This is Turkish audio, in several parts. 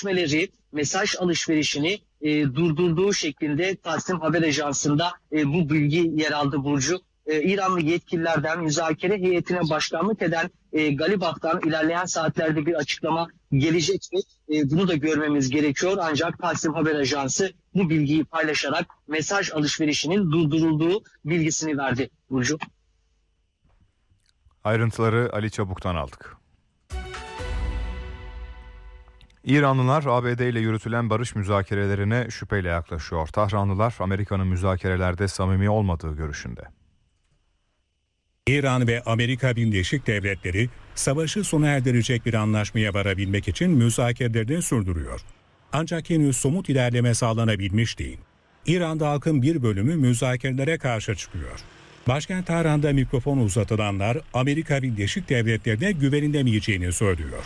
görüşmeleri, mesaj alışverişini durdurduğu şeklinde Tasnim Haber Ajansı'nda bu bilgi yer aldı Burcu. İranlı yetkililerden müzakere heyetine başkanlık eden Galibaf'tan ilerleyen saatlerde bir açıklama gelecek mi? Bunu da görmemiz gerekiyor. Ancak Tasnim Haber Ajansı bu bilgiyi paylaşarak mesaj alışverişinin durdurulduğu bilgisini verdi Burcu. Ayrıntıları Ali Çabuk'tan aldık. İranlılar ABD ile yürütülen barış müzakerelerine şüpheyle yaklaşıyor. Tahranlılar Amerika'nın müzakerelerde samimi olmadığı görüşünde. İran ve Amerika Birleşik Devletleri savaşı sona erdirecek bir anlaşmaya varabilmek için müzakerelerini sürdürüyor. Ancak henüz somut ilerleme sağlanabilmiş değil. İran'da halkın bir bölümü müzakerelere karşı çıkıyor. Başkent Tahran'da mikrofon uzatılanlar Amerika Birleşik Devletleri'ne güvenilemeyeceğini söylüyor.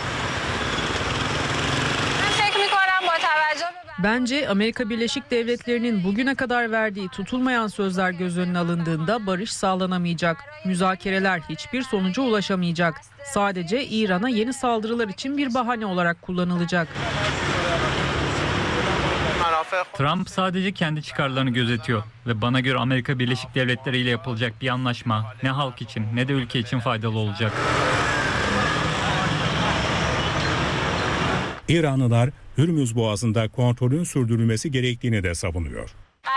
Bence Amerika Birleşik Devletleri'nin bugüne kadar verdiği tutulmayan sözler göz önüne alındığında barış sağlanamayacak. Müzakereler hiçbir sonuca ulaşamayacak. Sadece İran'a yeni saldırılar için bir bahane olarak kullanılacak. Trump sadece kendi çıkarlarını gözetiyor ve bana göre Amerika Birleşik Devletleri ile yapılacak bir anlaşma ne halk için ne de ülke için faydalı olacak. İranlılar Hürmüz Boğazı'nda kontrolün sürdürülmesi gerektiğini de savunuyor.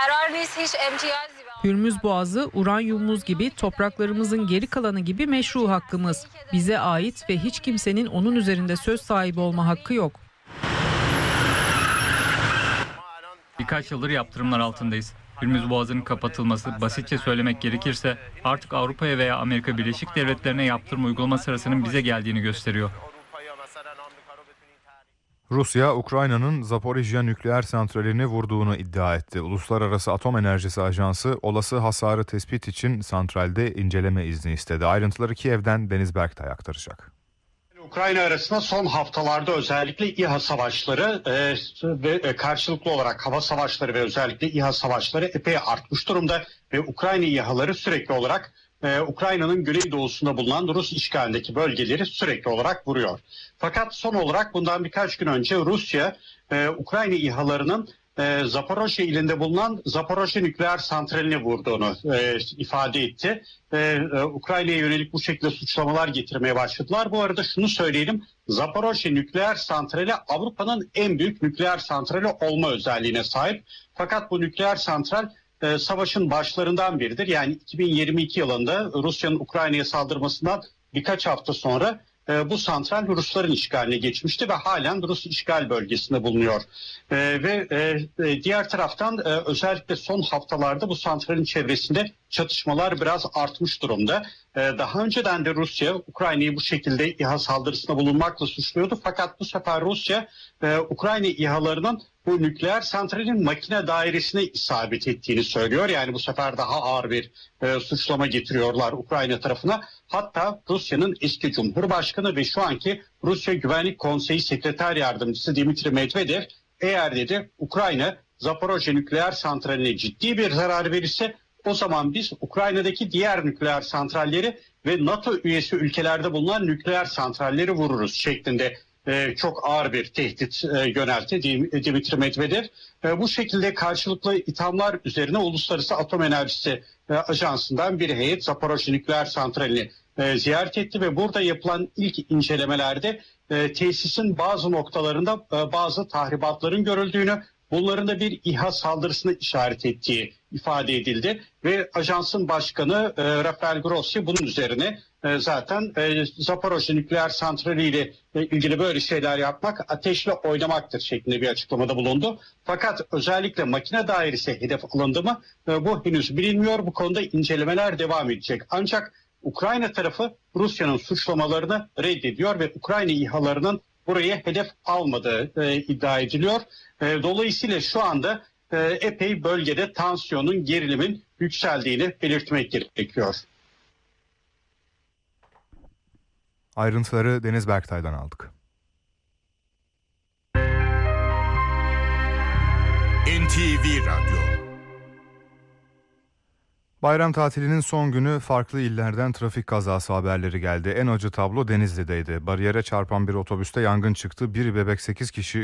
Hürmüz Boğazı, uranyumumuz gibi topraklarımızın geri kalanı gibi meşru hakkımız. Bize ait ve hiç kimsenin onun üzerinde söz sahibi olma hakkı yok. Birkaç yıldır yaptırımlar altındayız. Hürmüz Boğazı'nın kapatılması, basitçe söylemek gerekirse artık Avrupa'ya veya Amerika Birleşik Devletleri'ne yaptırım uygulama sırasının bize geldiğini gösteriyor. Rusya, Ukrayna'nın Zaporijya nükleer santralini vurduğunu iddia etti. Uluslararası Atom Enerjisi Ajansı olası hasarı tespit için santralde inceleme izni istedi. Ayrıntıları Kiev'den Deniz Berktay aktaracak. Ukrayna arasında son haftalarda özellikle İHA savaşları ve karşılıklı olarak hava savaşları ve özellikle İHA savaşları epey artmış durumda ve Ukrayna İHA'ları sürekli olarak Ukrayna'nın güneydoğusunda bulunan Rus işgalindeki bölgeleri sürekli olarak vuruyor. Fakat son olarak bundan birkaç gün önce Rusya Ukrayna İHA'larının Zaporojye ilinde bulunan Zaporojye nükleer santralini vurduğunu ifade etti. Ukrayna'ya yönelik bu şekilde suçlamalar getirmeye başladılar. Bu arada şunu söyleyelim, Zaporojye nükleer santrali Avrupa'nın en büyük nükleer santrali olma özelliğine sahip. Fakat bu nükleer santral savaşın başlarından biridir. Yani 2022 yılında Rusya'nın Ukrayna'ya saldırmasından birkaç hafta sonra bu santral Rusların işgaline geçmişti ve halen Rus işgal bölgesinde bulunuyor. Diğer taraftan özellikle son haftalarda bu santralin çevresinde çatışmalar biraz artmış durumda. Daha önceden de Rusya Ukrayna'yı bu şekilde İHA saldırısına bulunmakla suçluyordu. Fakat bu sefer Rusya Ukrayna İHA'larının bu nükleer santralin makine dairesine isabet ettiğini söylüyor. Yani bu sefer daha ağır bir suçlama getiriyorlar Ukrayna tarafına. Hatta Rusya'nın eski Cumhurbaşkanı ve şu anki Rusya Güvenlik Konseyi Sekreter Yardımcısı Dmitri Medvedev, eğer dedi Ukrayna Zaporojye nükleer santraline ciddi bir zarar verirse o zaman biz Ukrayna'daki diğer nükleer santralleri ve NATO üyesi ülkelerde bulunan nükleer santralleri vururuz şeklinde çok ağır bir tehdit yöneltti Dmitri Medvedev. Bu şekilde karşılıklı ithamlar üzerine Uluslararası Atom Enerjisi Ajansı'ndan bir heyet Zaporojye nükleer santralini ziyaret etti ve burada yapılan ilk incelemelerde tesisin bazı noktalarında bazı tahribatların görüldüğünü, bunların da bir İHA saldırısını işaret ettiği ifade edildi ve ajansın başkanı Rafael Grossi bunun üzerine zaten Zaporojye nükleer santrali ile ilgili böyle şeyler yapmak ateşle oynamaktır şeklinde bir açıklamada bulundu. Fakat özellikle makine dairesi hedef alındı mı bu henüz bilinmiyor. Bu konuda incelemeler devam edecek. Ancak Ukrayna tarafı Rusya'nın suçlamalarını reddediyor ve Ukrayna İHA'larının buraya hedef almadığı iddia ediliyor. Dolayısıyla şu anda epey bölgede tansiyonun, gerilimin yükseldiğini belirtmek gerekiyor. Ayrıntıları Deniz Berktay'dan aldık. NTV Radyo. Bayram tatilinin son günü farklı illerden trafik kazası haberleri geldi. En acı tablo Denizli'deydi. Bariyere çarpan bir otobüste yangın çıktı. Bir bebek 8 kişi